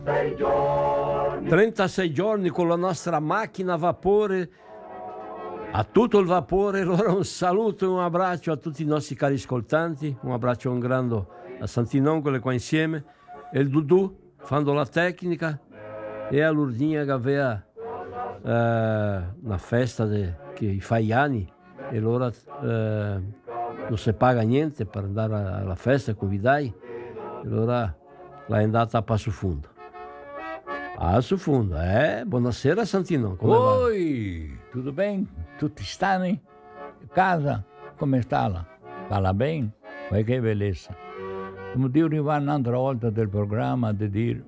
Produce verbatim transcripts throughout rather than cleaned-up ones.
trentasei giorni con la nostra macchina a vapore, a tutto il vapore. Allora un saluto e un abbraccio a tutti i nostri cari ascoltanti, un abbraccio un grande a Santinongole qua insieme, e il Dudu fanno la tecnica, e a Lourdinha che aveva eh, una festa de, che fa gli anni, e allora eh, non si paga niente per andare alla festa con i dai, e allora l'è andata a Passo Fundo. Passo Fundo, eh? Buonasera Santino. Come Oi, va? Tudo bem? Tutti stanno in casa? Come sta là? Parla bene? Poi che bellezza. Come devo arrivare un'altra volta del programma di dire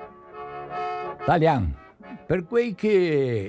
italiano, per quei che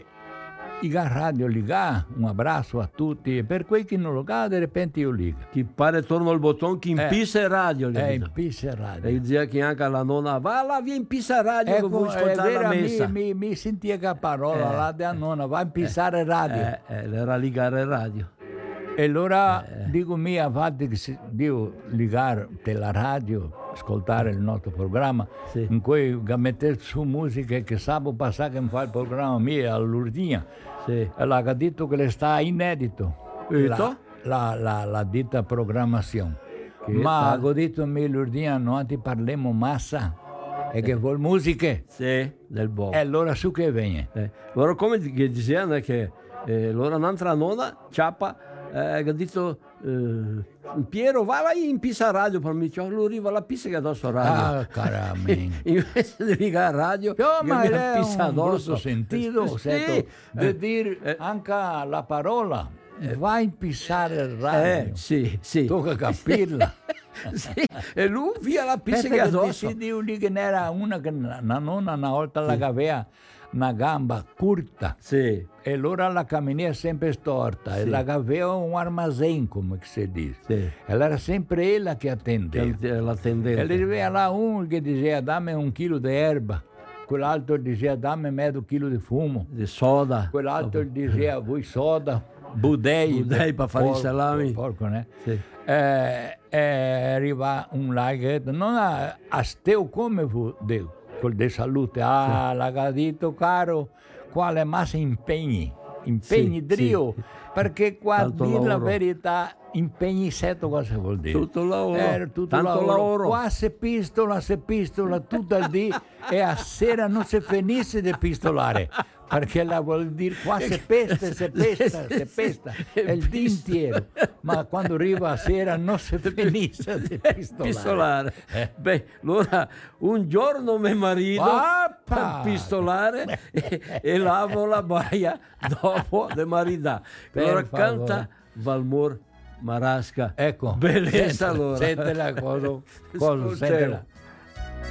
i radio liga, un abbraccio a tutti, e per quei che non lo ga, di repente io liga. Chi pare torno al bottone, chi in eh, pista radio. Eh, in pista radio. E diceva che anche la nonna, va là, via in pista radio, ecco, che vuoi ascoltare la messa. Mi, mi, mi sentia che parola, eh, là della nonna, va in pista eh, radio. Eh, eh, era ligare radio. E allora eh. dico mia, a parte che devo ligare la radio, ascoltare il nostro programma, sì, in cui mettere su musica che sabato passato che mi fa il programma mio a Lourdinha, sì, e l'ha detto che le sta inedito, la, la, la, la dita programmazione. Che ma ha detto a me Lourdinha, non ti parliamo massa, e che vuol musiche. Sì, del buono. E allora su che viene? Eh. Allora come dicevano che eh, allora un'altra nonna, Ciappa, Eh, ha detto eh, Piero va là in pista radio per me, cioè, lui arriva alla pista che addosso radio, ah caramente invece di ligare a radio, no, ma è pista un addosso sentito sì, sì, di eh, dire eh, anche la parola eh, va in pissare il radio, eh, sì, sì, tocca capirla. Sì, e lui via la pista che addosso. Si dice che era una che una nonna una volta sì, la aveva una gamba corta, sì, e allora la camminava sempre storta, sì, e la aveva un armazém, come si dice, sì, e era sempre ella che attendeva, l'attendeva. E le arrivava là uno che diceva dammi un chilo di erba, quell'altro diceva dammi mezzo chilo di fumo, di soda, quell'altro diceva vuoi soda, budei, budei per fare i salami, porco, né? Sì. Eh, eh, arriva un laghetto, non ha, a steu come fu, Dio, col de salute, ah, sì, l'ha detto caro, quale massa impegni, impegni, sì, Dio, sì, perché qua a dire la verità, impegni setto cosa vuol dire? Tutto lavoro, eh, tutto tanto lavoro. lavoro. Qua si pistola, si pistola tutto il dì e a sera non si finisce di pistolare, perché la vuol dire qua si pesta, si pesta, si pesta, è il dì intero, ma quando arriva a sera non si finisce di pistolare. pistolare. Eh. Beh, allora un giorno mio marito per pistolare e, e lavo la baia dopo di marità. Allora canta Valmor Marasca. Ecco, bellezza sente, allora. Sente la cosa, cosa sente la.